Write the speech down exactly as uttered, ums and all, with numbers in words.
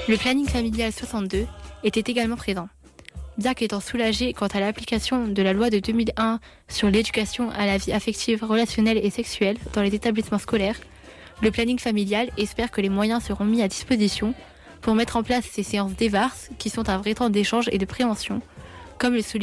Le planning familial soixante-deux était également présent. Bien qu'étant soulagé quant à l'application de la loi de deux mille un sur l'éducation à la vie affective, relationnelle et sexuelle dans les établissements scolaires, le planning familial espère que les moyens seront mis à disposition pour mettre en place ces séances d'E V A R S qui sont un vrai temps d'échange et de prévention, comme le souligne